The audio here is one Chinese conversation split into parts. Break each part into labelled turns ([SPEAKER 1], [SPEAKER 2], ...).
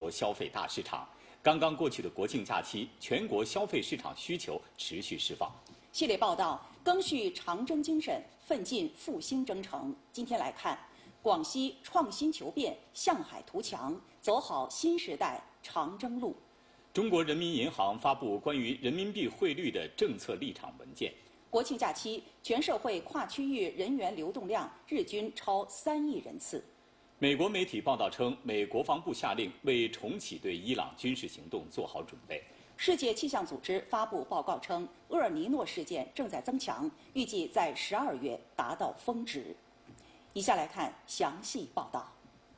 [SPEAKER 1] 国消费大市场。刚刚过去的国庆假期，全国消费市场需求持续释放。
[SPEAKER 2] 系列报道赓续长征精神，奋进复兴征程。今天来看，广西创新求变，向海图强，走好新时代长征路。
[SPEAKER 1] 中国人民银行发布关于人民币汇率的政策立场文件。
[SPEAKER 2] 国庆假期，全社会跨区域人员流动量日均超3亿人次。
[SPEAKER 1] 美国媒体报道称，美国防部下令为重启对伊朗军事行动做好准备。
[SPEAKER 2] 世界气象组织发布报告称，厄尔尼诺事件正在增强，预计在12月达到峰值。以下来看详细报道。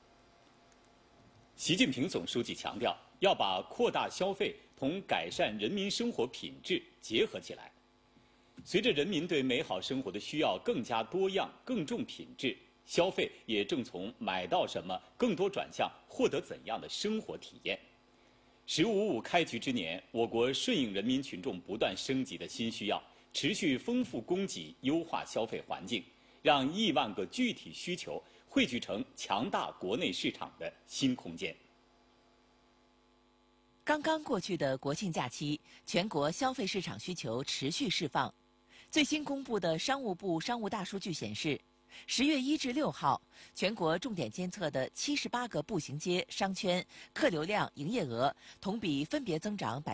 [SPEAKER 1] 习近平总书记强调，要把扩大消费同改善人民生活品质结合起来。随着人民对美好生活的需要更加多样、更重品质，消费也正从买到什么更多转向获得怎样的生活体验。“15.5”开局之年，我国顺应人民群众不断升级的新需要，持续丰富供给、优化消费环境，让亿万个具体需求汇聚成强大国内市场的新空间。
[SPEAKER 3] 刚刚过去的国庆假期，全国消费市场需求持续释放。最新公布的商务部商务大数据显示，10月1至6号，全国重点监测的78个步行街、商圈客流量、营业额同比分别增长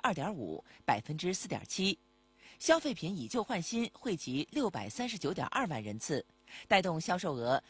[SPEAKER 3] 2.5%、4.7%。消费品以旧换新惠及639.2万人次，带动销售额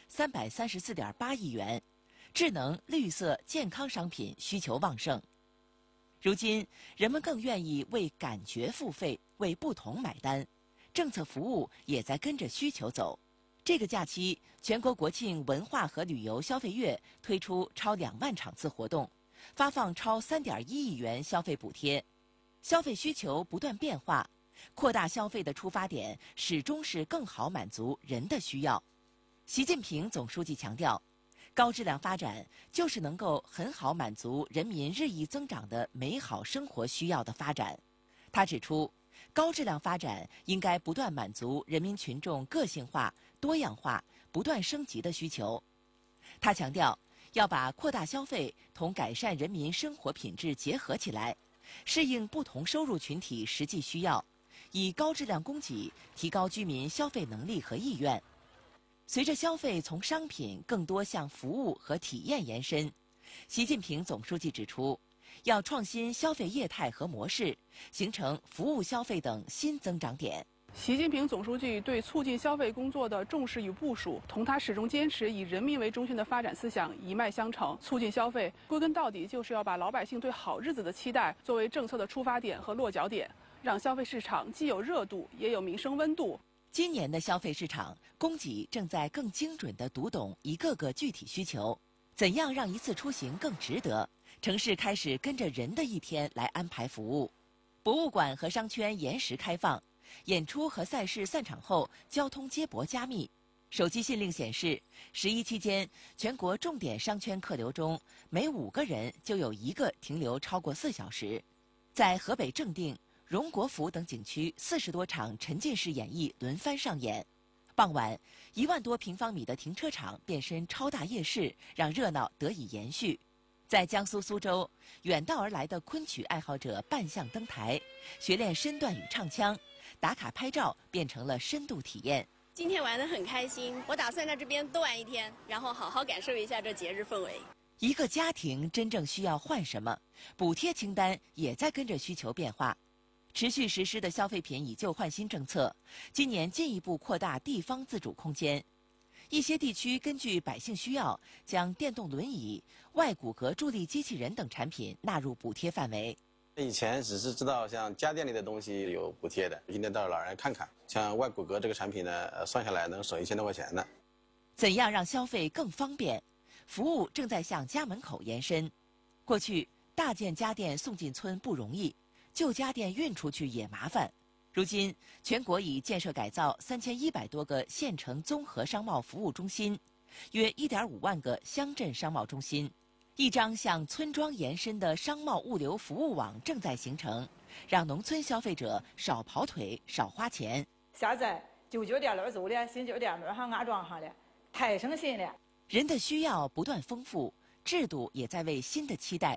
[SPEAKER 3] 334.8亿元。智能、绿色、健康商品需求旺盛。如今，人们更愿意为感觉付费，为不同买单。政策服务也在跟着需求走。这个假期，全国国庆文化和旅游消费月推出超2万场次活动，发放超3.1亿元消费补贴。消费需求不断变化，扩大消费的出发点始终是更好满足人的需要。习近平总书记强调，高质量发展就是能够很好满足人民日益增长的美好生活需要的发展。他指出，高质量发展应该不断满足人民群众个性化、多样化、不断升级的需求。他强调，要把扩大消费同改善人民生活品质结合起来，适应不同收入群体实际需要，以高质量供给提高居民消费能力和意愿。随着消费从商品更多向服务和体验延伸，习近平总书记指出，要创新消费业态和模式，形成服务消费等新增长点。
[SPEAKER 4] 习近平总书记对促进消费工作的重视与部署，同他始终坚持以人民为中心的发展思想一脉相承。促进消费，归根到底就是要把老百姓对好日子的期待作为政策的出发点和落脚点，让消费市场既有热度，也有民生温度。
[SPEAKER 3] 今年的消费市场，供给正在更精准地读懂一个个具体需求，怎样让一次出行更值得？城市开始跟着人的一天来安排服务，博物馆和商圈延时开放，演出和赛事散场后交通接驳加密。手机信令显示，11期间，全国重点商圈客流中，每5个人就有1个停留超过4小时。在河北正定、荣国府等景区40多场沉浸式演艺轮番上演。傍晚，1万多平方米的停车场变身超大夜市，让热闹得以延续。在江苏苏州，远道而来的昆曲爱好者扮相登台，学练身段与唱腔，打卡拍照变成了深度体验。
[SPEAKER 5] 今天玩得很开心，我打算在这边多玩一天，然后好好感受一下这节日氛围。
[SPEAKER 3] 一个家庭真正需要换什么，补贴清单也在跟着需求变化。持续实施的消费品以旧换新政策，今年进一步扩大地方自主空间。一些地区根据百姓需要，将电动轮椅、外骨骼助力机器人等产品纳入补贴范围。
[SPEAKER 6] 以前只是知道像家电类的东西有补贴的，今天到老人看看，像外骨骼这个产品呢，算下来能省1000多块钱呢。
[SPEAKER 3] 怎样让消费更方便？服务正在向家门口延伸。过去大件家电送进村不容易，旧家电运出去也麻烦。如今，全国已建设改造3100多个县城综合商贸服务中心，约1.5万个乡镇商贸中心。一张向村庄延伸的商贸物流服务网正在形成，让农村消费者少跑腿、少花钱。
[SPEAKER 7] 现在旧酒店那儿走了，新酒店那儿还安装上了，太省心了。
[SPEAKER 3] 人的需要不断丰富，制度也在为新的期待